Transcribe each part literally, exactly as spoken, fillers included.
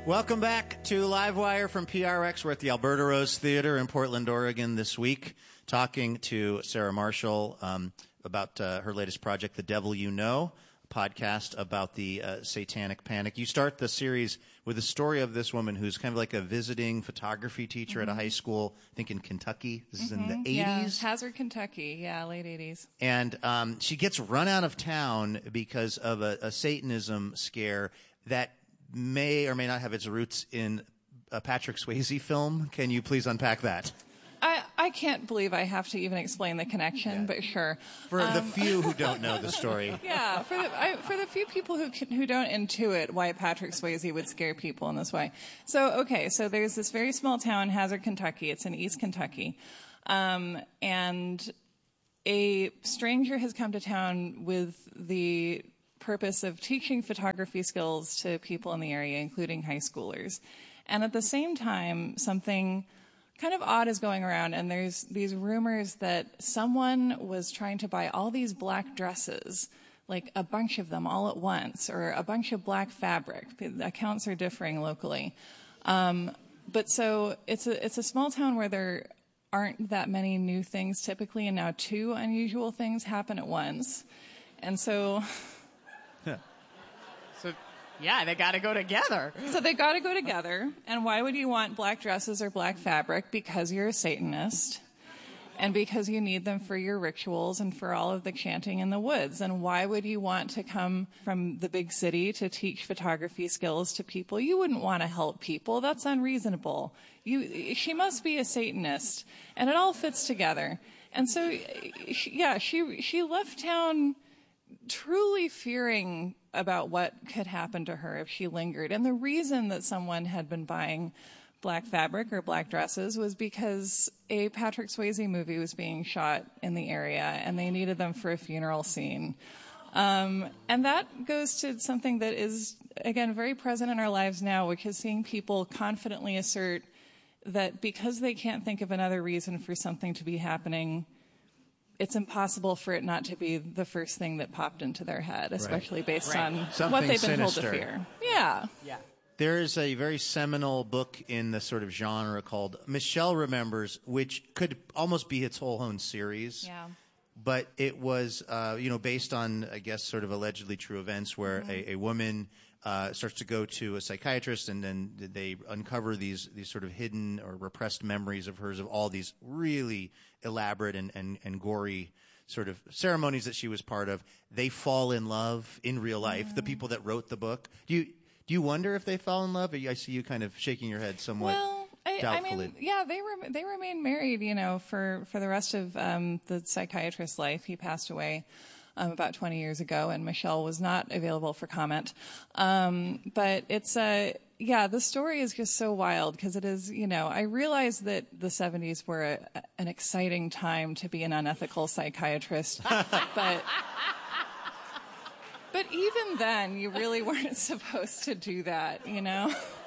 Welcome back to Livewire from P R X. We're at the Alberta Rose Theater in Portland, Oregon this week, talking to Sarah Marshall um, about uh, her latest project, The Devil You Know, a podcast about the uh, Satanic Panic. You start the series with the story of this woman who's kind of like a visiting photography teacher mm-hmm. at a high school, I think in Kentucky. This mm-hmm. is in the eighties. Yeah, Hazard, Kentucky. Yeah, late eighties. And um, she gets run out of town because of a, a Satanism scare that may or may not have its roots in a Patrick Swayze film. Can you please unpack that? I, I can't believe I have to even explain the connection, yeah. but sure. For um, the few who don't know the story. Yeah, for the, I, for the few people who can, who don't intuit why Patrick Swayze would scare people in this way. So, okay, so there's this very small town, Hazard, Kentucky. It's in East Kentucky. Um, and a stranger has come to town with the purpose of teaching photography skills to people in the area, including high schoolers. And at the same time, something kind of odd is going around, and there's these rumors that someone was trying to buy all these black dresses, like a bunch of them all at once, or a bunch of black fabric. The accounts are differing locally. Um, but so it's a, it's a small town where there aren't that many new things typically, and now two unusual things happen at once. And so... So, yeah, they got to go together. So they got to go together. And why would you want black dresses or black fabric? Because you're a Satanist. And because you need them for your rituals and for all of the chanting in the woods. And why would you want to come from the big city to teach photography skills to people? You wouldn't want to help people. That's unreasonable. You, she must be a Satanist. And it all fits together. And so, she, yeah, she she left town truly fearing about what could happen to her if she lingered. And the reason that someone had been buying black fabric or black dresses was because a Patrick Swayze movie was being shot in the area and they needed them for a funeral scene. Um, and that goes to something that is, again, very present in our lives now, which is seeing people confidently assert that because they can't think of another reason for something to be happening, it's impossible for it not to be the first thing that popped into their head, especially right. based right. on Something what they've been sinister. told to fear. Yeah. Yeah. There is a very seminal book in the sort of genre called Michelle Remembers, which could almost be its whole own series. Yeah. But it was, uh, you know, based on, I guess, sort of allegedly true events where mm-hmm. a, a woman uh, starts to go to a psychiatrist, and then they uncover these these sort of hidden or repressed memories of hers of all these really elaborate and, and, and gory sort of ceremonies that she was part of. They fall in love in real life, mm-hmm. the people that wrote the book. Do you do you wonder if they fall in love? I see you kind of shaking your head somewhat. Well, I, I mean, yeah, they were they remained married, you know, for, for the rest of um, the psychiatrist's life. He passed away um, about twenty years ago, and Michelle was not available for comment. Um, but it's a uh, yeah, the story is just so wild because it is, you know, I realize that the seventies were a, an exciting time to be an unethical psychiatrist, but. But even then, you really weren't supposed to do that, you know?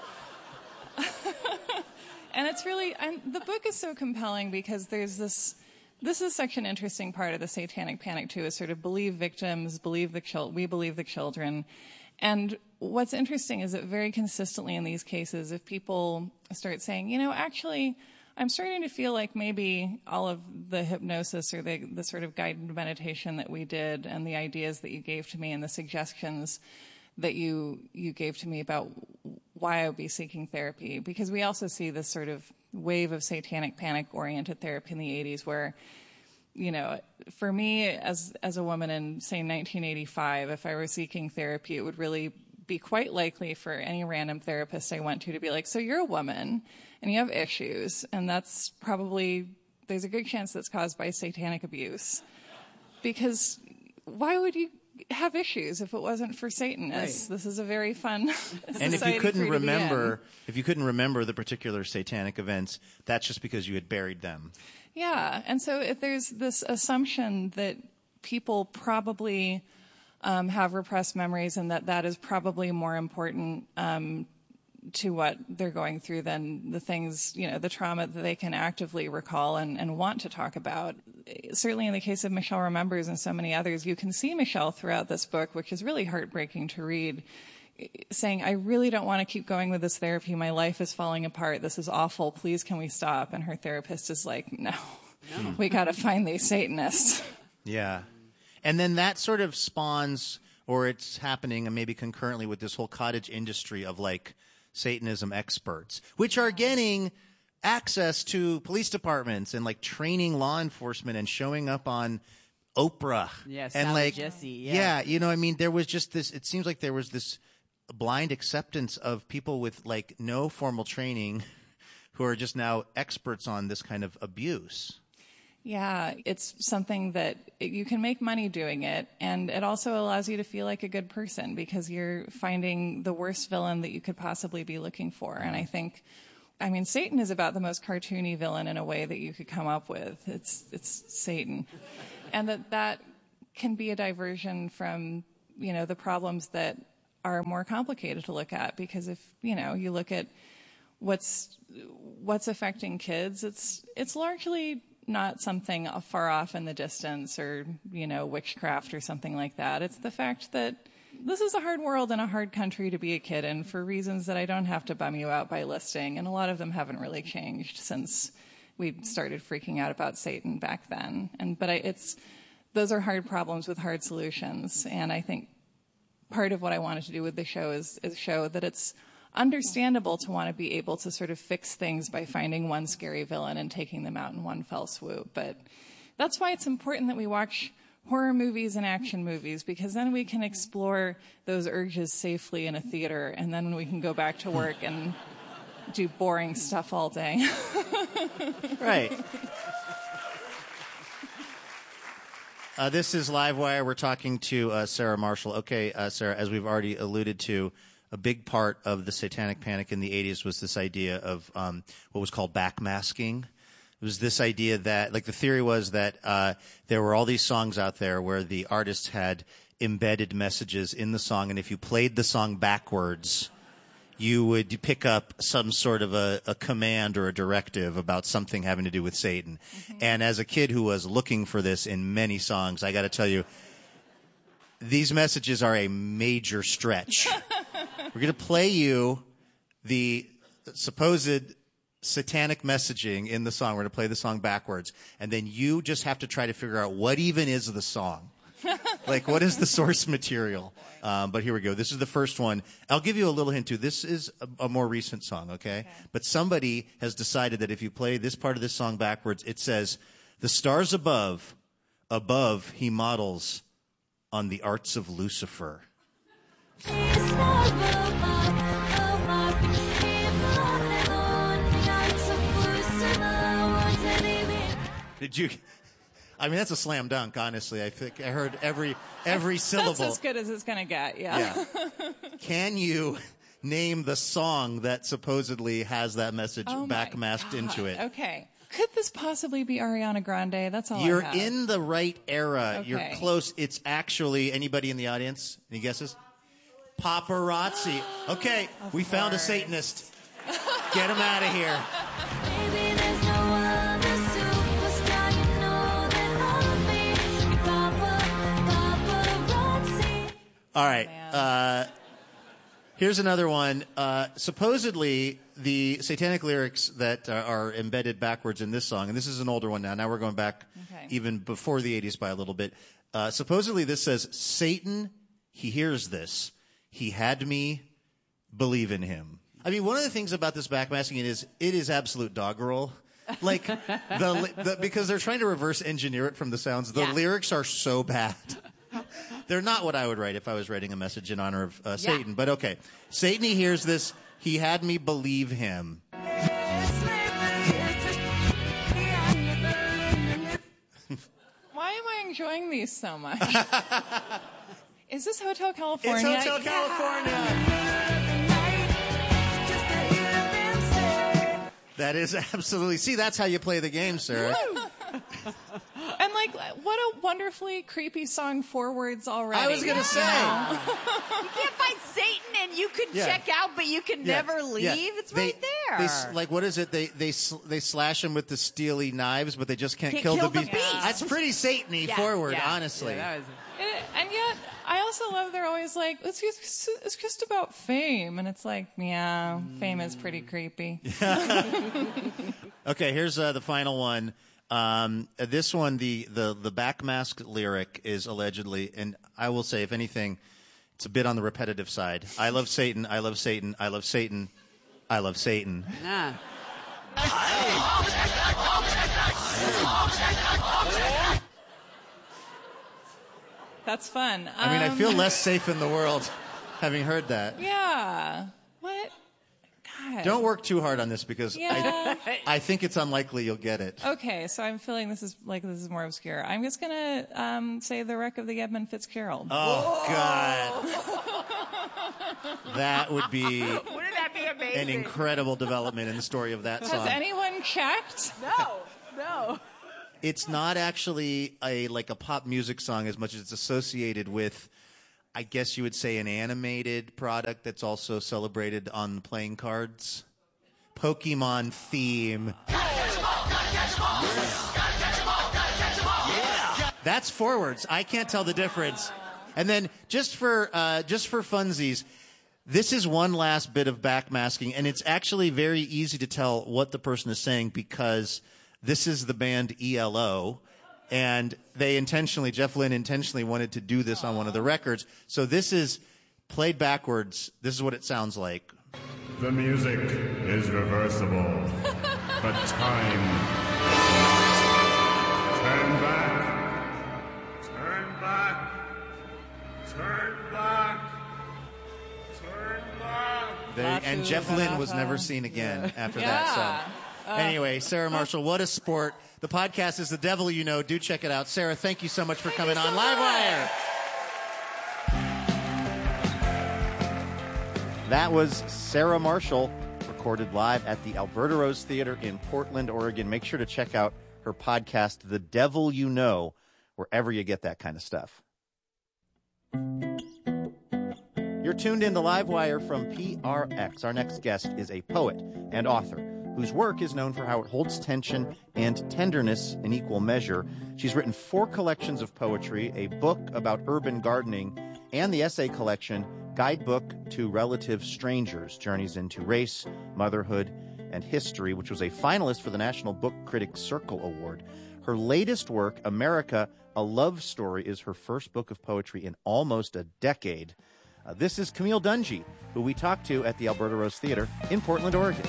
And it's really, and the book is so compelling because there's this, this is such an interesting part of the Satanic Panic too, is sort of believe victims, believe the chil- we believe the children. And what's interesting is that very consistently in these cases, if people start saying, you know, actually, I'm starting to feel like maybe all of the hypnosis or the, the sort of guided meditation that we did and the ideas that you gave to me and the suggestions that you you gave to me about why I would be seeking therapy. Because we also see this sort of wave of satanic panic-oriented therapy in the eighties where, you know, for me as as a woman in, say, nineteen eighty-five, if I were seeking therapy, it would really be quite likely for any random therapist I went to to be like, so you're a woman and you have issues, and that's probably, there's a good chance that's caused by satanic abuse. Because why would you have issues if it wasn't for Satanists? Right. This is a very fun society. And if you couldn't remember, if you couldn't remember the particular satanic events, that's just because you had buried them. Yeah, and so if there's this assumption that people probably um, have repressed memories and that that is probably more important um, to what they're going through than the things, you know, the trauma that they can actively recall and, and want to talk about. Certainly in the case of Michelle Remembers and so many others, you can see Michelle throughout this book, which is really heartbreaking to read. saying, I really don't want to keep going with this therapy. My life is falling apart. This is awful. Please, can we stop? And her therapist is like, no, no. we got to find these Satanists. Yeah. And then that sort of spawns, or it's happening, and maybe concurrently with this whole cottage industry of like Satanism experts, which are getting access to police departments and like training law enforcement and showing up on Oprah. Yeah, and Sally like, Jesse, yeah. yeah, you know, I mean, there was just this, it seems like there was this blind acceptance of people with like no formal training who are just now experts on this kind of abuse. Yeah, it's something that you can make money doing it, and it also allows you to feel like a good person because you're finding the worst villain that you could possibly be looking for. And I think, I mean, Satan is about the most cartoony villain in a way that you could come up with. It's it's Satan. And that that can be a diversion from, you know, the problems that are more complicated to look at, because if, you know, you look at what's what's affecting kids, it's it's largely not something far off in the distance or, you know, witchcraft or something like that. It's the fact that this is a hard world and a hard country to be a kid in for reasons that I don't have to bum you out by listing. And a lot of them haven't really changed since we started freaking out about Satan back then. And but I, it's those are hard problems with hard solutions. And I think part of what I wanted to do with the show is, is show that it's understandable to want to be able to sort of fix things by finding one scary villain and taking them out in one fell swoop. But that's why it's important that we watch horror movies and action movies, because then we can explore those urges safely in a theater, and then we can go back to work and do boring stuff all day. Right. Uh, this is Livewire. We're talking to uh, Sarah Marshall. Okay, uh, Sarah, as we've already alluded to, a big part of the Satanic Panic in the eighties was this idea of um, what was called backmasking. It was this idea that, like, the theory was that uh, there were all these songs out there where the artists had embedded messages in the song, and if you played the song backwards, you would pick up some sort of a, a command or a directive about something having to do with Satan. Mm-hmm. And as a kid who was looking for this in many songs, I got to tell you, these messages are a major stretch. We're going to play you the supposed satanic messaging in the song. We're going to play the song backwards, and then you just have to try to figure out what even is the song. Like, what is the source material? Um, but here we go. This is the first one. I'll give you a little hint, too. This is a, a more recent song, okay? okay? But somebody has decided that if you play this part of this song backwards, it says, "The stars above, above he models on the arts of Lucifer." Did you... I mean, that's a slam dunk, honestly. I think I heard every every syllable. That's as good as it's going to get, yeah. yeah. Can you name the song that supposedly has that message oh backmasked into it? Okay. Could this possibly be Ariana Grande? That's all You're I have. in the right era. Okay. You're close. It's actually, anybody in the audience? Any guesses? Paparazzi. Okay, of we course. found a Satanist. Get him out of here. All right. Uh, here's another one. Uh, supposedly, the satanic lyrics that uh, are embedded backwards in this song, and this is an older one now. Now we're going back okay. even before the eighties by a little bit. Uh, supposedly, this says, "Satan, he hears this. He had me believe in him." I mean, one of the things about this backmasking is it is absolute doggerel. Like, the, the because they're trying to reverse engineer it from the sounds. The yeah. lyrics are so bad. They're not what I would write if I was writing a message in honor of uh, yeah. Satan. But okay, Satan, he hears this. He had me believe him. Why am I enjoying these so much? Is this Hotel California? It's Hotel California. That is absolutely. See, that's how you play the game, Sarah. And, like, what a wonderfully creepy song forwards already. I was going to say. You can't find Satan and you could Yeah. check out, but you can Yeah. never leave. Yeah. It's They- right there. They, s- like, what is it? They they sl- they slash them with the steely knives, but they just can't, Can't kill, kill the the beast. beast. That's pretty Satan-y Yeah, forward, yeah. honestly. Yeah, that was- It, and yet, I also love they're always like, it's just, it's just about fame. And it's like, yeah, fame is pretty creepy. Okay, here's uh, the final one. Um, uh, this one, the, the, the backmask lyric is allegedly, and I will say, if anything, it's a bit on the repetitive side. I love Satan, I love Satan, I love Satan, I love Satan. Yeah. That's fun. I mean, I Um, feel less safe in the world having heard that. Yeah. What? God. Don't work too hard on this because Yeah. I, I think it's unlikely you'll get it. Okay, so I'm feeling this is like this is more obscure. I'm just gonna um, say the wreck of the Edmund Fitzgerald. Oh, God. That would be Wouldn't that be amazing? an incredible development in the story of that Has song. anyone checked? No, no. It's not actually a like a pop music song as much as it's associated with, I guess you would say, an animated product that's also celebrated on the playing cards. Pokemon theme. That's forwards. I can't tell the difference. And then just for uh, just for funsies, this is one last bit of backmasking, and it's actually very easy to tell what the person is saying because this is the band E L O, and they intentionally, Jeff Lynne intentionally wanted to do this on one of the records. So this is played backwards. This is what it sounds like. The music is reversible, but time is not. Turn back, turn back, turn back, turn back. They, and Jeff Lynne was never seen again after that. So. Anyway, Sarah Marshall, what a sport. The podcast is The Devil You Know. Do check it out. Sarah, thank you so much for coming on Livewire. That was Sarah Marshall, recorded live at the Alberta Rose Theater in Portland, Oregon. Make sure to check out her podcast, The Devil You Know, wherever you get that kind of stuff. You're tuned in to Livewire from P R X. Our next guest is a poet and author whose work is known for how it holds tension and tenderness in equal measure. She's written four collections of poetry, a book about urban gardening, and the essay collection Guidebook to Relative Strangers, Journeys into Race, Motherhood, and History, which was a finalist for the National Book Critics Circle Award. Her latest work, America, A Love Story, is her first book of poetry in almost a decade. Uh, this is Camille Dungy, who we talked to at the Alberta Rose Theater in Portland, Oregon.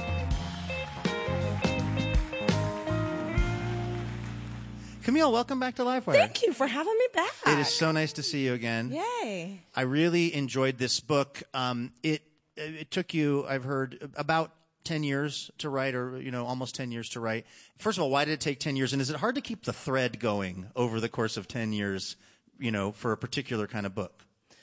Camille, welcome back to Livewire. Thank you for having me back. It is so nice to see you again. Yay. I really enjoyed this book. Um, it it took you, I've heard, about ten years to write, or you know, almost ten years to write. First of all, why did it take ten years? And is it hard to keep the thread going over the course of ten years, you know, for a particular kind of book?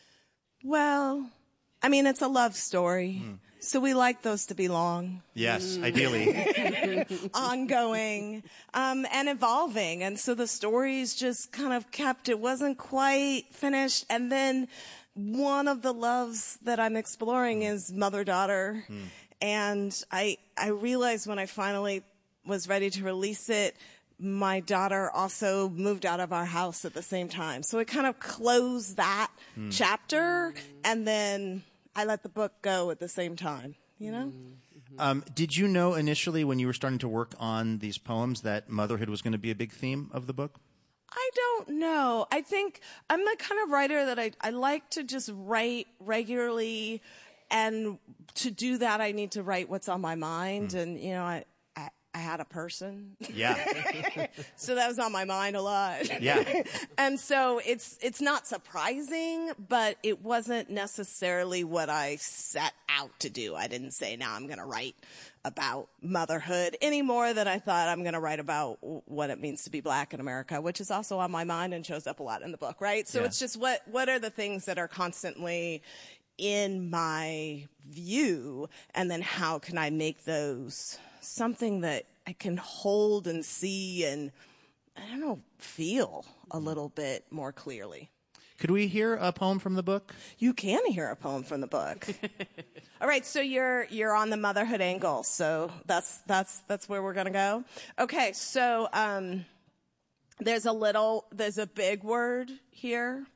Well, I mean, it's a love story. Mm. So we like those to be long. Yes, mm. ideally. Ongoing um, and evolving. And so the stories just kind of kept, it wasn't quite finished. And then one of the loves that I'm exploring mm. is mother-daughter. Mm. And I, I realized when I finally was ready to release it, my daughter also moved out of our house at the same time. So it kind of closed that mm. chapter, and then I let the book go at the same time, you know? Um, did you know initially when you were starting to work on these poems that motherhood was going to be a big theme of the book? I don't know. I think I'm the kind of writer that I, I like to just write regularly, and to do that I need to write what's on my mind, mm. and, you know, I, I, I had a person. Yeah. So that was on my mind a lot. Yeah. And so it's it's not surprising, but it wasn't necessarily what I set out to do. I didn't say, now I'm going to write about motherhood any more than I thought I'm going to write about what it means to be black in America, which is also on my mind and shows up a lot in the book, right? So yeah. It's just what what are the things that are constantly in my view, and then how can I make those something that I can hold and see and, I don't know, feel a little bit more clearly. Could we hear a poem from the book? You can hear a poem from the book. All right, so you're you're on the motherhood angle, so that's that's that's where we're gonna go. Okay, so um, there's a little there's a big word here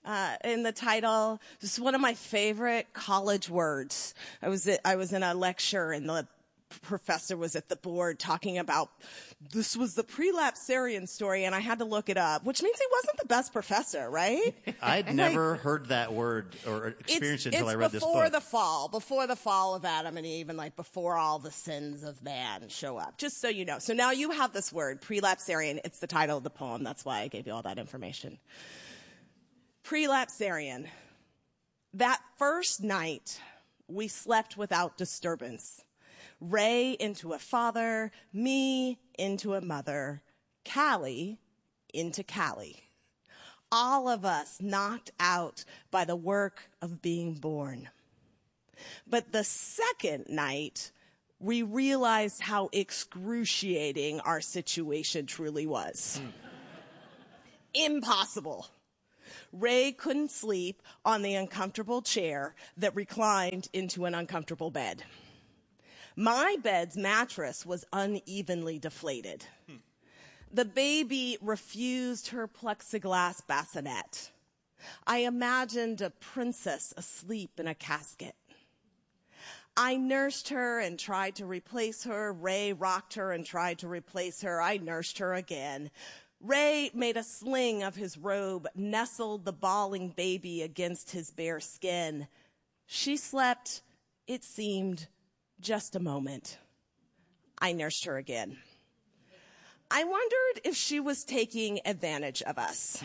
Uh, in the title, this is one of my favorite college words. I was at, I was in a lecture and the professor was at the board talking about this was the prelapsarian story, and I had to look it up, which means he wasn't the best professor, right? I'd And never like, heard that word or experienced it until I read this before book. the fall, before the fall of Adam and Eve, and like before all the sins of man show up. Just so you know. So now you have this word, prelapsarian. It's the title of the poem. That's why I gave you all that information. Prelapsarian. That first night, we slept without disturbance. Ray into a father, me into a mother, Callie into Callie. All of us knocked out by the work of being born. But the second night, we realized how excruciating our situation truly was. Mm. Impossible. Ray couldn't sleep on the uncomfortable chair that reclined into an uncomfortable bed. My bed's mattress was unevenly deflated. Hmm. The baby refused her plexiglass bassinet. I imagined a princess asleep in a casket. I nursed her and tried to replace her. Ray rocked her and tried to replace her. I nursed her again. Ray made a sling of his robe, nestled the bawling baby against his bare skin. She slept, it seemed, just a moment. I nursed her again. I wondered if she was taking advantage of us.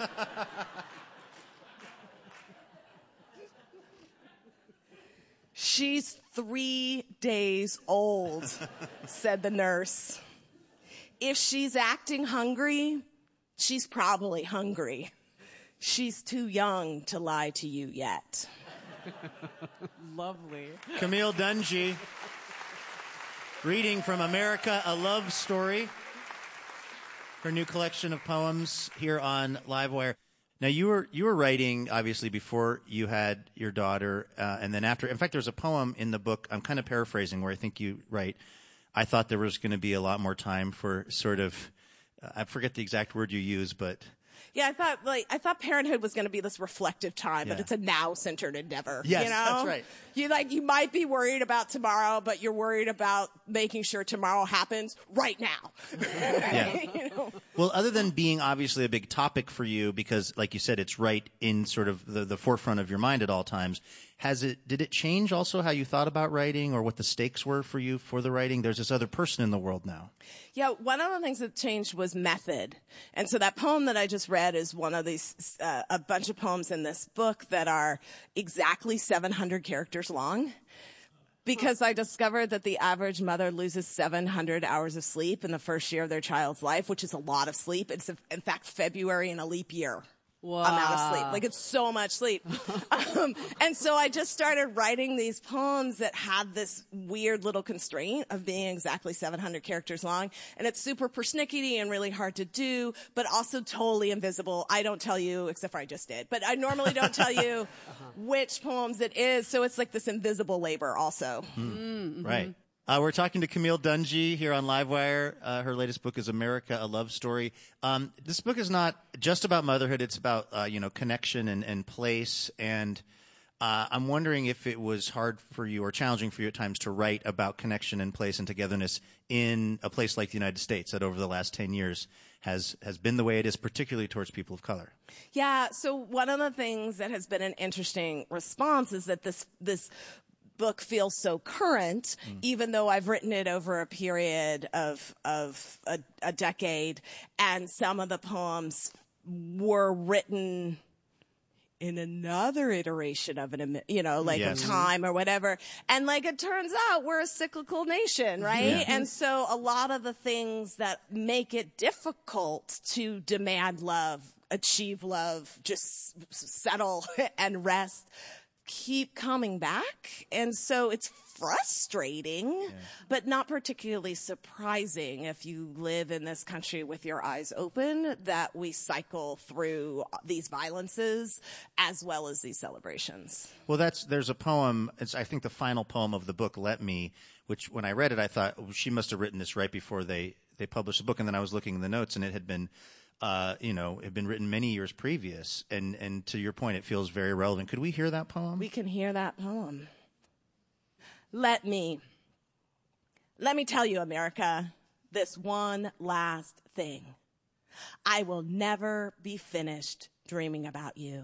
She's three days old, said the nurse. If she's acting hungry, she's probably hungry. She's too young to lie to you yet. Lovely. Camille Dungy, reading from America, A Love Story, her new collection of poems here on Livewire. Now, you were you were writing, obviously, before you had your daughter, uh, and then after. In fact, there's a poem in the book, I'm kind of paraphrasing, where I think you write, I thought there was going to be a lot more time for sort of, uh, I forget the exact word you use, but... Yeah, I thought like I thought parenthood was going to be this reflective time, Yeah. but it's a now-centered endeavor. Yes, you know? that's right. You like you might be worried about tomorrow, but you're worried about making sure tomorrow happens right now. Yeah. You know? Well, other than being obviously a big topic for you, because like you said, it's right in sort of the, the forefront of your mind at all times, has it, did it change also how you thought about writing or what the stakes were for you for the writing? There's this other person in the world now. Yeah, one of the things that changed was method. And so that poem that I just read is one of these, uh, a bunch of poems in this book that are exactly seven hundred characters long. Because I discovered that the average mother loses seven hundred hours of sleep in the first year of their child's life, which is a lot of sleep. It's, in fact, February in a leap year. Wow. Amount of sleep. Like, it's so much sleep. um, and so I just started writing these poems that had this weird little constraint of being exactly seven hundred characters long. And it's super persnickety and really hard to do, but also totally invisible. I don't tell you, except for I just did, but I normally don't tell you uh-huh. which poems it is. So it's like this invisible labor also. Mm. Mm-hmm. Right. Uh, we're talking to Camille Dungy here on Livewire. Uh, her latest book is America, A Love Story. Um, this book is not just about motherhood. It's about, uh, you know, connection and, and place. And uh, I'm wondering if it was hard for you or challenging for you at times to write about connection and place and togetherness in a place like the United States that over the last ten years has, has been the way it is, particularly towards people of color. Yeah. So one of the things that has been an interesting response is that this, this, book feels so current, mm. even though I've written it over a period of of a, a decade, and some of the poems were written in another iteration of an, you know, like yes. a time or whatever. And like it turns out, we're a cyclical nation, right? Yeah. And so a lot of the things that make it difficult to demand love, achieve love, just settle and rest, keep coming back. And so it's frustrating, yeah. but not particularly surprising if you live in this country with your eyes open, that we cycle through these violences as well as these celebrations. Well, that's, there's a poem, it's I think the final poem of the book, Let Me, which when I read it, I thought, oh, she must have written this right before they, they published the book. And then I was looking in the notes and it had been uh, you know, have been written many years previous. And, and to your point, it feels very relevant. Could we hear that poem? We can hear that poem. Let me, let me tell you, America, this one last thing. I will never be finished dreaming about you.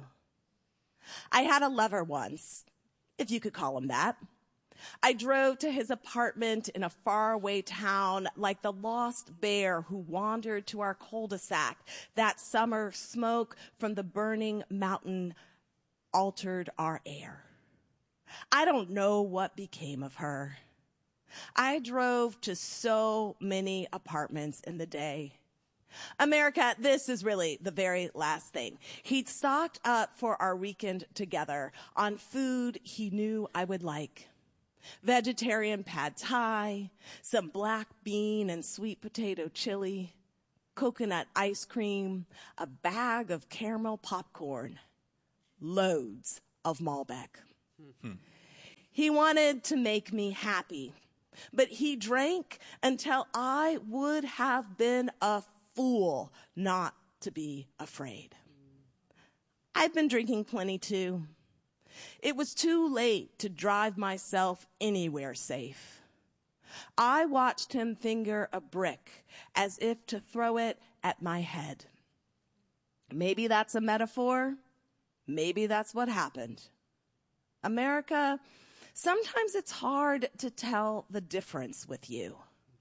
I had a lover once, if you could call him that. I drove to his apartment in a faraway town like the lost bear who wandered to our cul-de-sac. That summer, smoke from the burning mountain altered our air. I don't know what became of her. I drove to so many apartments in the day. America, this is really the very last thing. He'd stocked up for our weekend together on food he knew I would like. Vegetarian pad thai, some black bean and sweet potato chili, coconut ice cream, a bag of caramel popcorn, loads of Malbec. Hmm. He wanted to make me happy, but he drank until I would have been a fool not to be afraid. I've been drinking plenty too. It was too late to drive myself anywhere safe. I watched him finger a brick as if to throw it at my head. Maybe that's a metaphor. Maybe that's what happened. America, sometimes it's hard to tell the difference with you.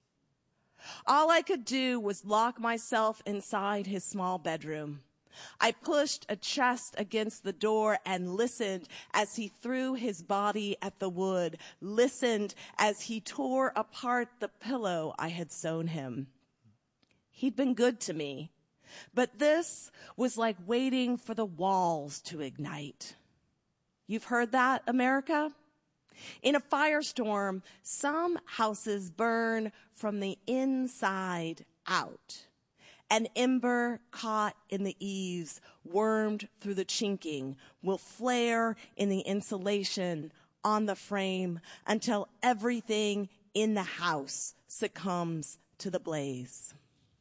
All I could do was lock myself inside his small bedroom. I pushed a chest against the door and listened as he threw his body at the wood, listened as he tore apart the pillow I had sewn him. He'd been good to me, but this was like waiting for the walls to ignite. You've heard that, America? In a firestorm, some houses burn from the inside out. An ember caught in the eaves, wormed through the chinking, will flare in the insulation on the frame until everything in the house succumbs to the blaze.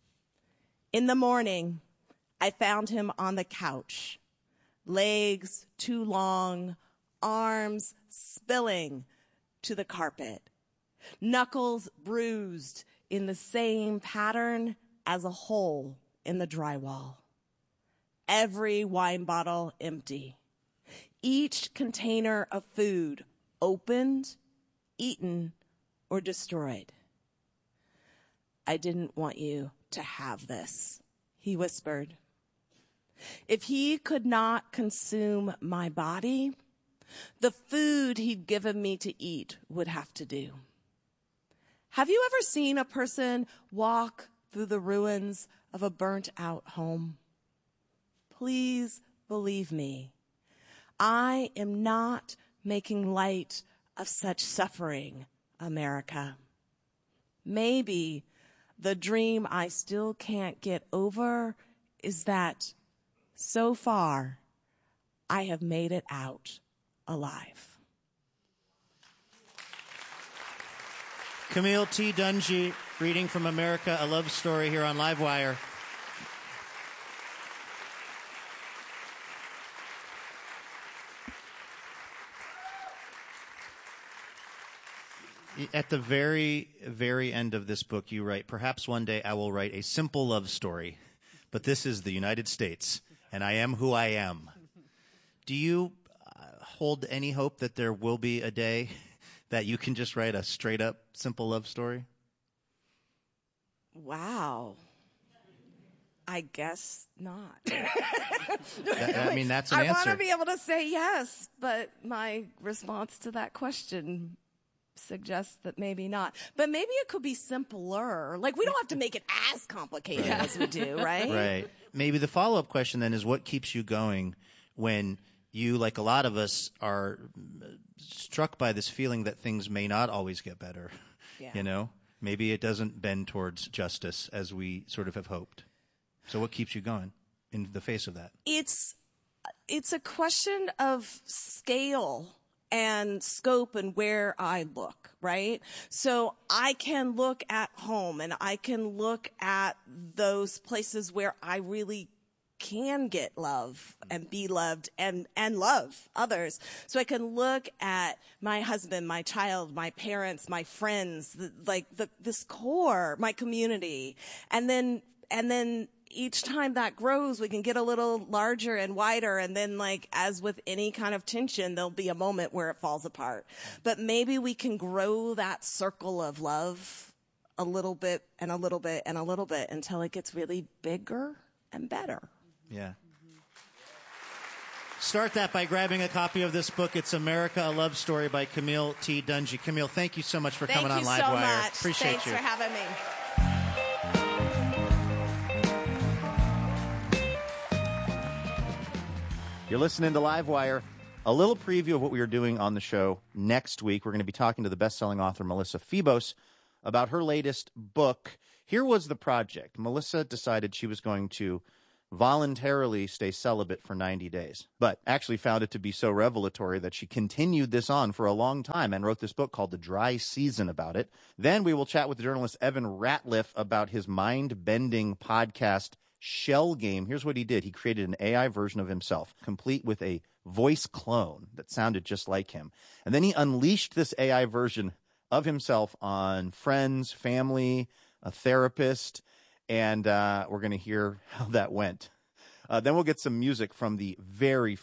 In the morning, I found him on the couch, legs too long, arms spilling to the carpet, knuckles bruised in the same pattern as a hole in the drywall. Every wine bottle empty. Each container of food opened, eaten, or destroyed. I didn't want you to have this, he whispered. If he could not consume my body, the food he'd given me to eat would have to do. Have you ever seen a person walk through the ruins of a burnt-out home? Please believe me, I am not making light of such suffering, America. Maybe the dream I still can't get over is that so far I have made it out alive. Camille T. Dungy reading from America, a love story here on Livewire. At the very, very end of this book, you write, perhaps one day I will write a simple love story, but this is the United States, and I am who I am. Do you uh, hold any hope that there will be a day that you can just write a straight-up simple love story? Wow. I guess not. that, I mean, that's an I answer. I want to be able to say yes, but my response to that question suggests that maybe not. But maybe it could be simpler. Like, we don't have to make it as complicated right. as we do, right? Right. Maybe the follow-up question then is, what keeps you going when you, like a lot of us, are struck by this feeling that things may not always get better? Yeah. You know? Maybe it doesn't bend towards justice as we sort of have hoped. So what keeps you going in the face of that? It's it's a question of scale and scope and where I look, right? So I can look at home and I can look at those places where I really can get love and be loved and, and love others. So I can look at my husband, my child, my parents, my friends, the, like the, this core, my community. And then, and then each time that grows, we can get a little larger and wider. And then, like, as with any kind of tension, there'll be a moment where it falls apart. But maybe we can grow that circle of love a little bit and a little bit and a little bit until it gets really bigger and better. Yeah. Start that by grabbing a copy of this book. It's America, A Love Story by Camille T. Dungy. Camille, thank you so much for thank coming on so Livewire. Much. Appreciate Thanks you. for having me. You're listening to Livewire. A little preview of what we are doing on the show next week. We're going to be talking to the best-selling author Melissa Febos about her latest book. Here was the project. Melissa decided she was going to voluntarily stay celibate for ninety days, but actually found it to be so revelatory that she continued this on for a long time and wrote this book called The Dry Season about it. Then we will chat with the journalist Evan Ratliff about his mind-bending podcast, Shell Game. Here's what he did. He created an A I version of himself, complete with a voice clone that sounded just like him. And then he unleashed this A I version of himself on friends, family, a therapist, and uh, we're going to hear how that went. Uh, then we'll get some music from the very